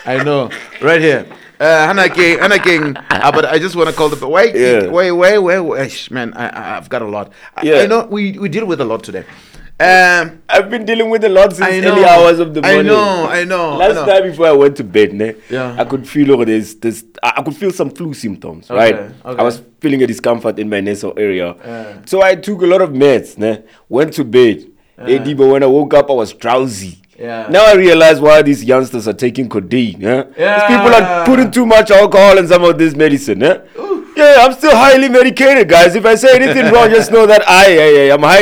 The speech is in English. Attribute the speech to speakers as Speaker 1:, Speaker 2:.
Speaker 1: I know. Right here. Hannah King. But I just want to call the wait, man. I've got a lot. I know we deal with a lot today.
Speaker 2: I've been dealing with a lot since early hours of the morning.
Speaker 1: I know.
Speaker 2: Last night before I went to bed,
Speaker 1: yeah.
Speaker 2: I could feel I could feel some flu symptoms, right? Okay. I was feeling a discomfort in my nasal area. So I took a lot of meds, went to bed. But when I woke up, I was drowsy.
Speaker 1: Yeah.
Speaker 2: Now I realize why these youngsters are taking codeine. These people are putting too much alcohol in some of this medicine. Yeah, I'm still highly medicated, guys. If I say anything wrong, just know that I'm high.